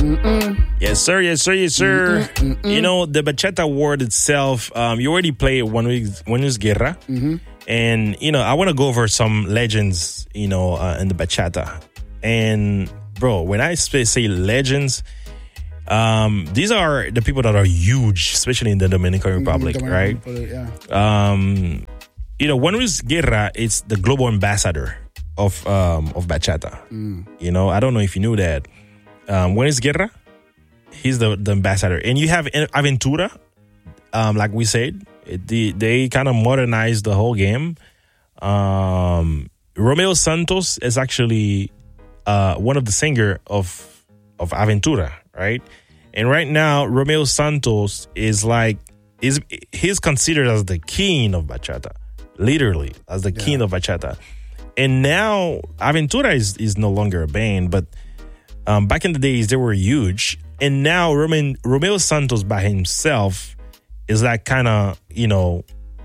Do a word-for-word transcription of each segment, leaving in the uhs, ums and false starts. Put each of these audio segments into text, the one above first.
Mm-mm. Yes, sir. Yes, sir. Yes, sir. Mm-mm. Mm-mm. You know, the bachata word itself, um, you already played One Is Guerra. Mm-hmm. And, you know, I want to go over some legends, you know, uh, in the bachata. And, bro, when I say legends, um, these are the people that are huge, especially in the Dominican Republic, Dominican right? Republic, yeah. Um, you know, Juan Luis Guerra is the global ambassador of um, of bachata. Mm. You know, I don't know if you knew that. Um, Juan Luis Guerra, he's the, the ambassador. And you have Aventura, um, like we said, it, the, they kind of modernized the whole game. Um, Romeo Santos is actually uh, one of the singer of of Aventura, right? And right now, Romeo Santos is like, is he's considered as the king of bachata, literally as the yeah. king of bachata. And now Aventura is, is no longer a band, but um, back in the days they were huge. And now Romeo, Romeo Santos by himself is like kind of, you know,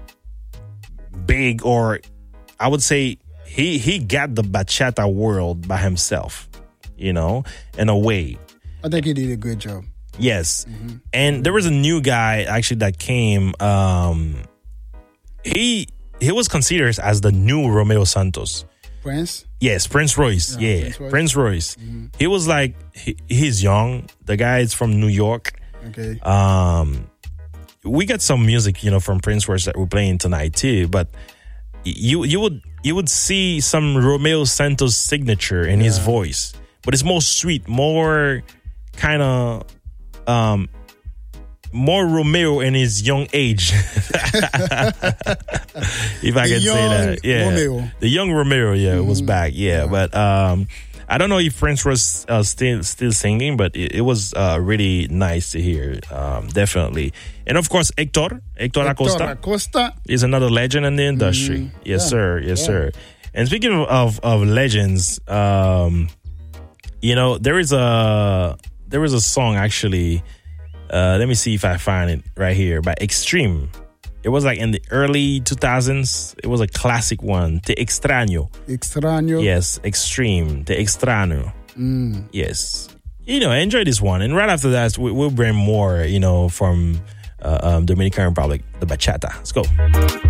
big, or I would say he he got the bachata world by himself, you know, in a way. I think he did a good job. Yes. Mm-hmm. And there was a new guy actually that came. Um, he he was considered as the new Romeo Santos. Prince? Yes, Prince Royce. Yeah, yeah. Prince Royce. Prince Royce. Mm-hmm. He was like, he, he's young. The guy is from New York. Okay. Um, we got some music, you know, from Prince Royce that we're playing tonight too. But you you would you would see some Romeo Santos signature in yeah. his voice, but it's more sweet, more kind of um more Romeo in his young age. If I the can say that. Yeah. Romeo. The young Romeo, yeah, mm-hmm. was back. Yeah. yeah. But um I don't know if Prince was uh, still still singing, but it, it was uh, really nice to hear. Um, definitely. And of course, Hector, Hector, Hector Acosta, Acosta is another legend in the industry. Mm-hmm. Yes, yeah. sir. Yes, yeah. sir. And speaking of, of, of legends, um, you know, there is a there is a song actually. Uh, let me see if I find it right here by Extreme. It was like in the early two thousands. It was a classic one. Te Extraño. Extraño. Yes, Extreme. Te Extraño. Mm. Yes. You know, enjoy this one. And right after that, we, we'll bring more, you know, from uh, um, Dominican Republic, the bachata. Let's go.